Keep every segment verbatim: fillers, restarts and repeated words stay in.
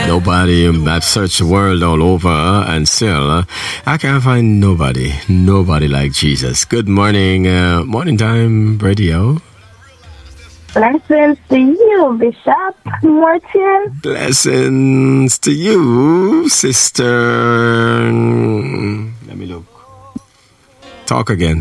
Nobody. I've searched the world all over, and still, uh, I can't find nobody. Nobody like Jesus. Good morning, uh, morning time radio. Blessings to you, Bishop Martin. Blessings to you, sister. Let me look. Talk again.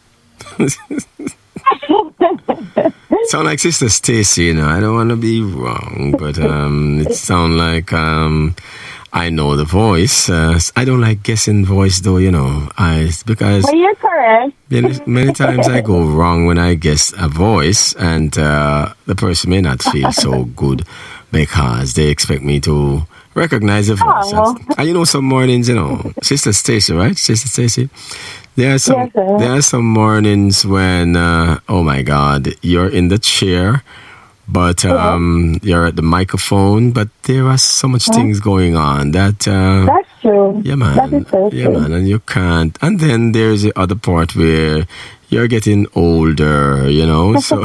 Sound like Sister Stacy, you know. I don't want to be wrong, but um, it sound like um, I know the voice. Uh, I don't like guessing voice, though, you know. I because well, you're correct. Many, many times I go wrong when I guess a voice, and uh, the person may not feel so good because they expect me to recognize the voice. Oh. And, and you know, some mornings, you know, Sister Stacy, right? Sister Stacy. There are some. Yes, sir. There are some mornings when, uh, oh my God, you're in the chair, but um, yeah. you're at the microphone. But there are so much yeah. things going on that. Uh, That's true. Yeah, man. That is so yeah, true. man, and you can't. And then there's the other part where you're getting older, you know. So.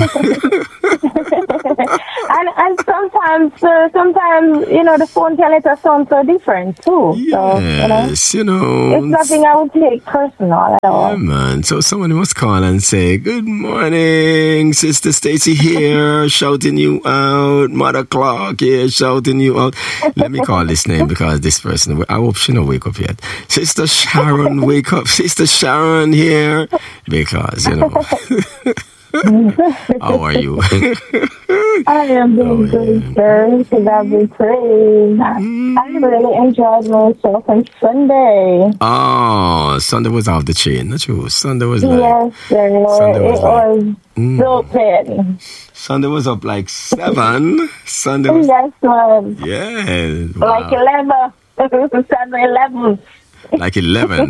and and sometimes, uh, sometimes you know, the phone can let us sound so different too. Yes, so, you know, you know, it's nothing I would take personal at all. Yeah, man. So someone must call and say, "Good morning, Sister Stacy here, shouting you out. Mother Clark here, shouting you out." Let me call this name because this person, I hope she don't wake up yet. Sister Sharon, wake up, Sister Sharon here, because you know. How are you? I am doing good, sir. To God be praised. Mm. I really enjoyed myself on Sunday. Oh, Sunday was off the chain. Not true. Sunday was like... Yes, sir. Sunday was it like, was mm. so good. Sunday was up like seven. Sunday was... Yes, man. Yeah. Wow. Like eleven. Sunday eleven. Like eleven.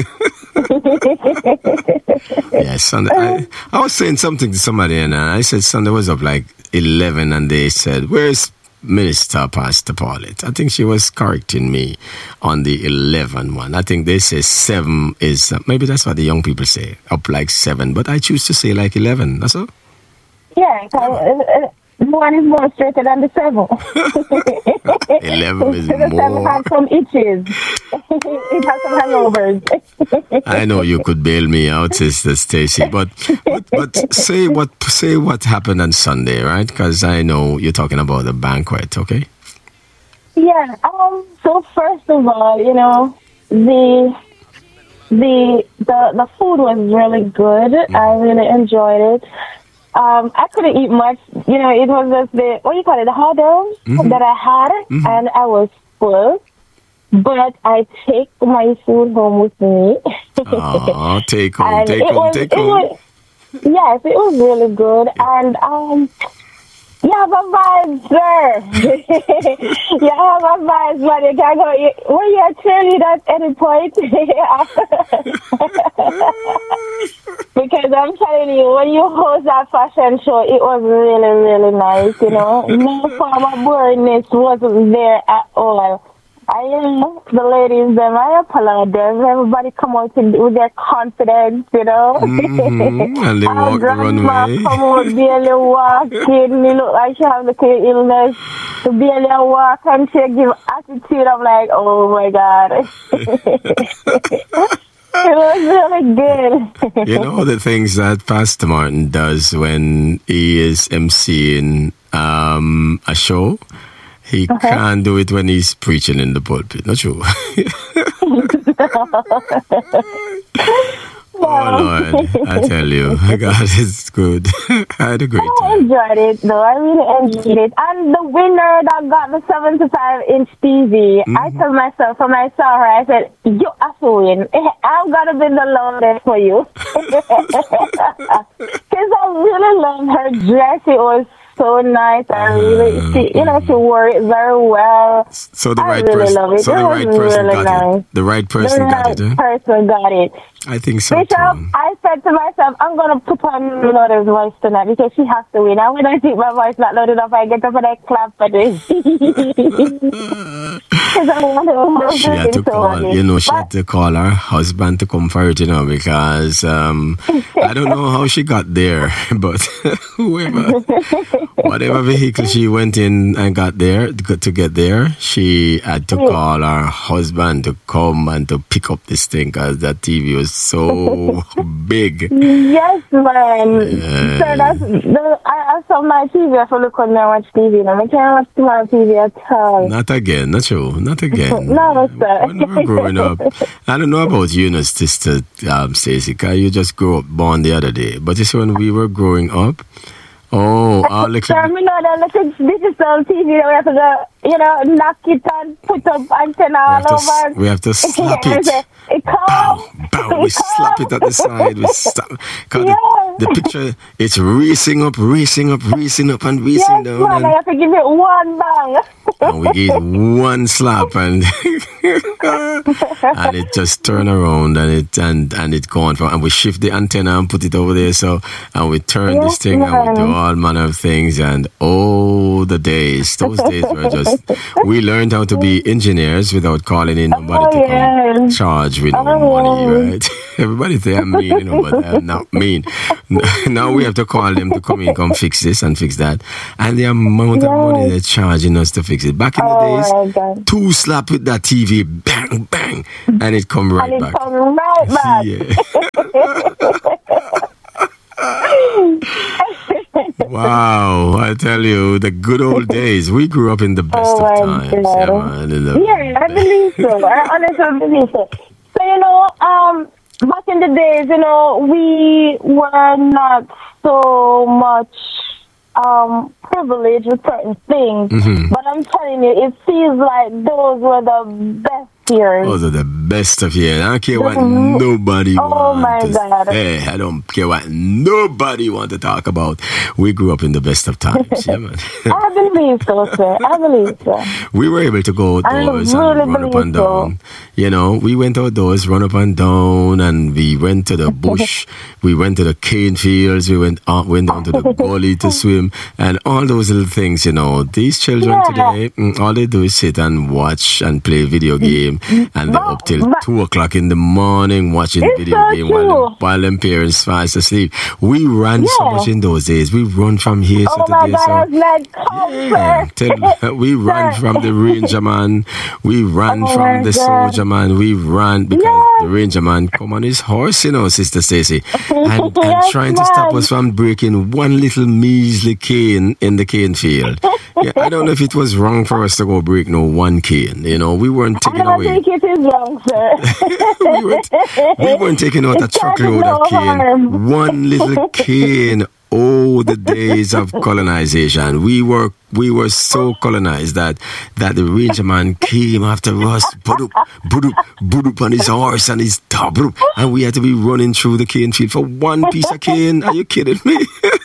Yeah, Sunday. I, I was saying something to somebody, and I said Sunday was up like eleven, and they said, "Where's Minister Pastor Paulette?" I think she was correcting me on the eleven one. I think they say seven is, uh, maybe that's what the young people say, up like seven, but I choose to say like eleven. That's all. Yeah, uh, one is more straighter than the seven. eleven is the more. The seven has some itches. It has some hangovers. I know you could bail me out, Sister Stacy, but, but but say what say what happened on Sunday, right? Because I know you're talking about the banquet, okay? Yeah. Um. So first of all, you know, the the the the food was really good. Mm-hmm. I really enjoyed it. Um, I couldn't eat much. You know, it was just the, what do you call it, the hot dogs mm-hmm. that I had, mm-hmm. and I was full. But I take my food home with me. Oh, take home, take home, was, take home. Was, yes, it was really good. And, um... you have a vibe, sir. You have a vibe, but you can go. Were you a cheerleader at any point? Because I'm telling you, when you host that fashion show, it was really, really nice. You know, no form of boringness wasn't there at all. I know the ladies, them, I applaud them. Everybody come out with their confidence, you know. Mm-hmm. And they walk the runway. Come out, barely walking. You look like she has the illness. To barely walk and she give attitude. I'm like, oh my God. It was really good. You know the things that Pastor Martin does when he is emceeing um, a show? He uh-huh. can't do it when he's preaching in the pulpit. Not true. Oh, Lord. I tell you, God is good. I had a great time. I enjoyed it, though. I really enjoyed it. And the winner that got the seventy-five inch T V, mm-hmm. I told myself, when I saw her, I said, you have to win. I'm going to be the loudest for you. Because I really loved her dress. It was so nice. I really, she, you know, she wore it very well. So the I right really person, love it. so it the right person really got nice. it. The right person the got right it. Eh? person got it. I think so. Bishop, too. I said to myself, I'm gonna put on Lorda's voice tonight because she has to win. And when I think my voice not loud enough, I get up and I clap for this. she had to call, you know, she had to call her husband to come for her, you know, because um, I don't know how she got there, but whoever, whatever vehicle she went in and got there, to get there, she had to call her husband to come and to pick up this thing because that T V was so big. Yes, man. Yeah. So that's, the, I, I saw my T V, I feel look when I watch T V, and I can't watch my T V at all. Not again, not true, not again. No, sir. When we were growing up, I don't know about you, no, sister um, Stacey, because you just grew up born the other day. But you see, when we were growing up, oh, our little... Sir, we know that little digital T V that we have to go, you know, knock it and put up antenna all over. We have to slap it. It bow, bow. We slap it at the side. We stop. Cause yeah. the, the picture, it's racing up, racing up, racing up, and racing yes, down. Man, And, I have to give it one bang. and we gave one slap, and and it just turn around, and it and and it gone from, and we shift the antenna and put it over there. So and we turn yes, this thing, man. and we do all manner of things. And oh, the days, those days were just. We learned how to be engineers without calling in nobody oh, to yes. come charge with no oh. money, right? Everybody say I'm mean, you know, but I'm not mean. Now we have to call them to come in, come fix this and fix that. And the amount yes. of money they're charging us to fix it. Back in oh, the days, two slap with that T V, bang, bang, and it come right and it back. Come right back. Yeah. Wow, I tell you, the good old days. We grew up in the best oh, of times. Yeah, man, the yeah, I believe so. I honestly believe so. So, you know, um, back in the days, you know, we were not so much um, privileged with certain things. Mm-hmm. But I'm telling you, it feels like those were the best years. Those are the best of years. I don't care what mm-hmm. nobody oh wants to God. say. I don't care what nobody wants to talk about. We grew up in the best of times. Yeah, man. I believe so, sir. I believe so. We were able to go outdoors really and run up and down. So. You know, we went outdoors, run up and down, and we went to the bush. We went to the cane fields. We went uh, went down to the gully to swim, and all those little things. You know, these children yeah. today, all they do is sit and watch and play video games. And they're up till but, two o'clock in the morning watching video so game while them, while them parents fast asleep. We ran yeah. so much in those days. We run from here oh to my there. God, So, like, yeah, tell, we ran from the Ranger Man. We ran oh from the God. Soldier Man. We ran because yes. the Ranger Man come on his horse, you know, Sister Stacey, and, yes, and trying man. to stop us from breaking one little measly cane in the cane field. Yeah, I don't know if it was wrong for us to go break no one cane. You know, we weren't taking I don't away. think it is wrong, sir. we, weren't, we weren't taking out a truckload no of cane. harm. One little cane. Oh, the days of colonization. We were we were so colonized that that the Ranger Man came after us, budup, budup, budup on his horse and his dog, and we had to be running through the cane field for one piece of cane. Are you kidding me?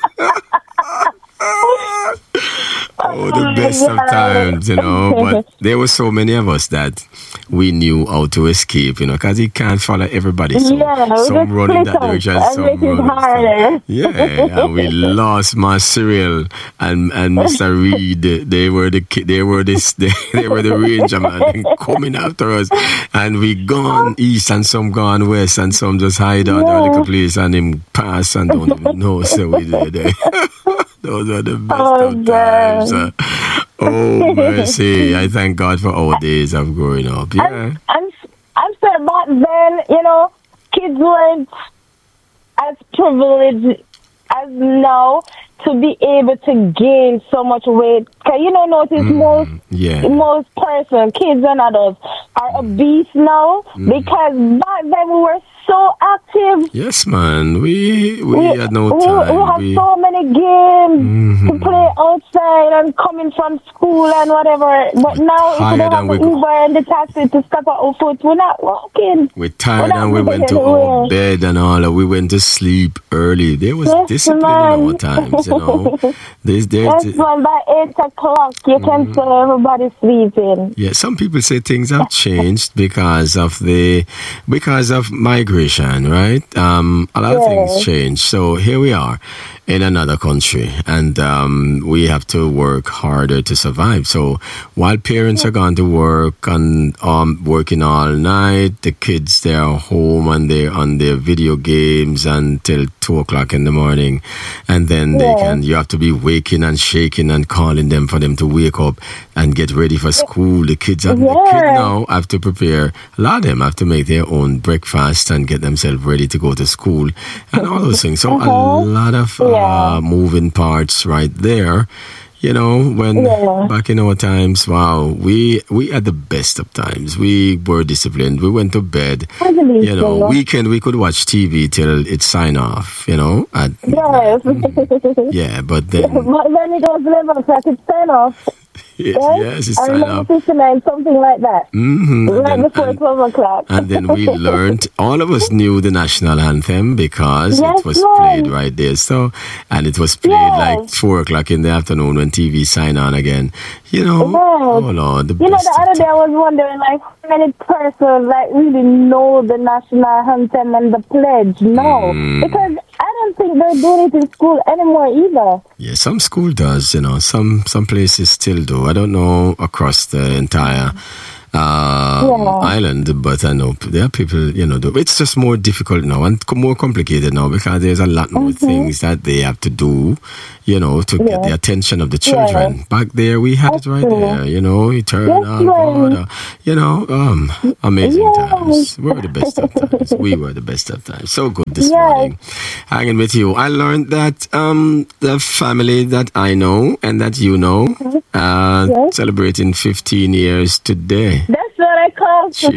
Oh, the best of times, you know. But there were so many of us that we knew how to escape, you know, because you can't follow everybody. So yeah, some run in that direction, some run. Yeah, and we lost my Cyril and and Mister Reed. They were the they were this they, they were the Ranger Man coming after us, and we gone east and some gone west, and some just hide out yeah. a little place and him pass and don't even know. So we did it. Those are the best oh, of times. Uh, oh, mercy. I thank God for our days of growing up. Yeah. I'm, I'm, I'm sorry, back then, you know, kids weren't as privileged as now to be able to gain so much weight. Can you know, notice mm, most, yeah. most persons, kids and adults, are obese now mm. because back then we were so active. Yes, man. We we, we had no we, time. We had we... so many games mm-hmm. to play outside and coming from school and whatever. But we're now if we don't have the Uber and the taxi to stop at our foot, we're not walking. We're tired we're and we went to our bed and all. We went to sleep early. There was yes, discipline man. in our times, you know. There's, there's, yes, man. By eight o'clock, you mm-hmm. can tell everybody sleeping. Yeah, some people say things have changed because of the because of migration. celebration, right? Um, a lot of things Yes. change. So here we are in another country, and um, we have to work harder to survive. So while parents are gone to work and um, working all night, the kids, they are home and they're on their video games until two o'clock in the morning, and then they Yes. can. You have to be waking and shaking and calling them for them to wake up and get ready for school. The kids have the kid Yes. now have to prepare. A lot of them have to make their own breakfast and get themselves ready to go to school and all those things. So a Uh-huh. lot of Yeah. uh, moving parts right there. You know, when Yeah. back in our times, wow, we we had the best of times. We were disciplined. We went to bed. I believe You know, so. weekend we could watch T V till it sign off. You know, at Yes. yeah, but then But then it was eleven o'clock. It's ten off. yes, Right? yes, it's I sign remember off. fifty-nine, something like that. Mm-hmm. Right And, before and, twelve o'clock. and then we learned, all of us knew the national anthem because Yes, it was Lord. played right there. So, and it was played Yes. like four o'clock in the afternoon when T V sign on again. You know, Yes. oh Lord, the You know, best the of other day I times. was wondering, like, how many persons like really know the national anthem and the pledge? No, Mm. because I don't think they're doing it in school anymore either. Yeah, some school does, you know, some some places still do. I don't know across the entire um, Yeah. island, but I know there are people, you know, do. It's just more difficult now and co- more complicated now because there's a lot more things that they have to do, you know, to get Yeah. the attention of the children. Back there, we had it right Absolutely. there, you know, you turn Yes, on right. order, you know, um, amazing Yes. times. We were the best of times. We were the best of times. So good this Yes. morning hanging with you. I learned that um, the family that I know and that you know uh, Yes. celebrating fifteen years today. That's what I called to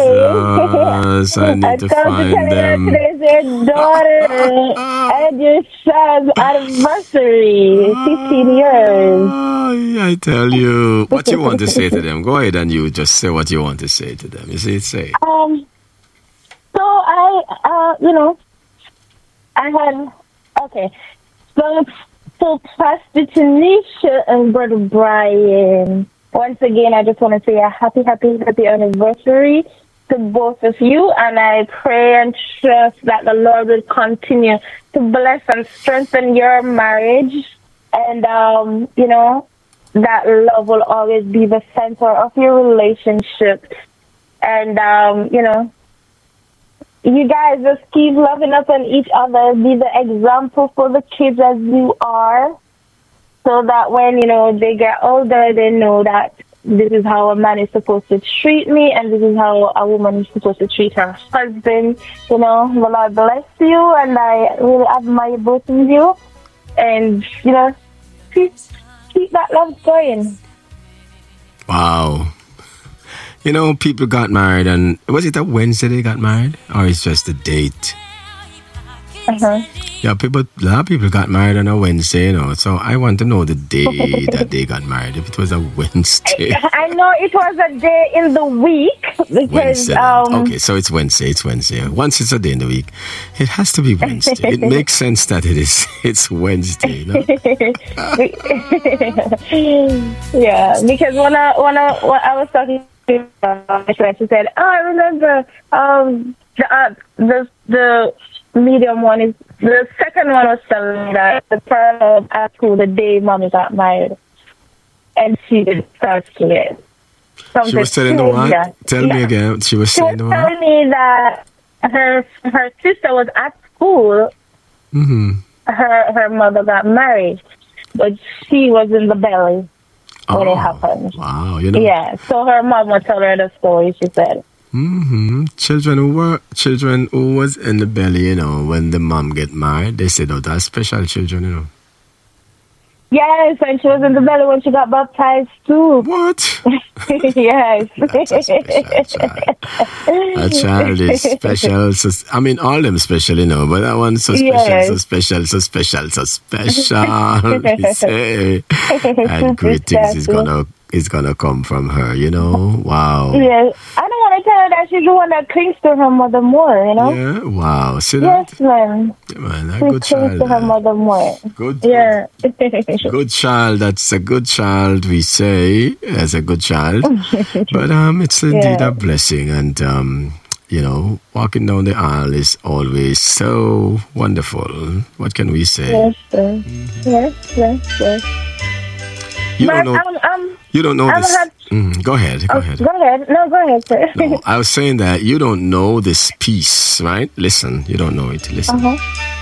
Jesus, I need I to called find to tell them. you that today's your daughter and your son's anniversary, fifteen years. Oh, I tell you, what you want to say to them? Go ahead and you just say what you want to say to them. You see, say. Um, so I, uh, you know, I had, okay, so, so Pastor Tanisha and Brother Brian, once again, I just want to say a happy, happy, happy anniversary to both of you, and I pray and trust that the Lord will continue to bless and strengthen your marriage, and, um, you know, that love will always be the center of your relationship, and, um, you know, you guys just keep loving up on each other, be the example for the kids as you are, so that when, you know, they get older, they know that this is how a man is supposed to treat me, and this is how a woman is supposed to treat her husband. You know, the Lord bless you, and I really admire both of you. And, you know, keep, keep that love going. Wow. You know, people got married, and was it a Wednesday they got married? Or it's just a date? Uh-huh. Yeah, people, a lot of people got married on a Wednesday, you know. So I want to know the day that they got married. If it was a Wednesday. I know it was a day in the week because Wednesday. um Okay, so it's Wednesday. It's Wednesday. Once it's a day in the week, it has to be Wednesday. It makes sense that it is. It's Wednesday. No? yeah, because when I when I when I was talking to my friend, she said, "Oh, I remember um the uh, the the medium one is the second one was telling me that the first at school the day mommy got married, and she didn't start scared." She was telling the what? Yeah. Tell me Yeah. again. She was She saying was the what? telling me that her her sister was at school. Mm-hmm. Her her mother got married, but she was in the belly when it happened. Wow, you know. Yeah, so her mom would tell her the story. She said, Mm-hmm. Children who were children who was in the belly, you know, when the mom get married, they said, "Oh, that's special children," you know. yes, and she was in the belly when she got baptized too. What? yes. That's a special child. A child is special. So, I mean, all them special, you know, but that one's so special, Yes. so special, so special, so special. We say, and great things is gonna is gonna come from her, you know. Wow. Yes, I don't want to tell her that she's the one that clings to her mother more. You know. Yeah. Wow. See that? Yes, man. Yeah, man, a She good clings child. to her uh, mother more. Good. Yeah. Good child. That's a good child. We say as a good child, but um, it's indeed Yeah. a blessing, and um, you know, walking down the aisle is always so wonderful. What can we say? Yes, sir. Yes, yes, yes. You But don't know. um, um, You don't know I'm this. hap- Mm, go ahead. Go oh, ahead. go ahead. No, go ahead, sir. No, I was saying that you don't know this piece, right? Listen, you don't know it. Listen. uh-huh.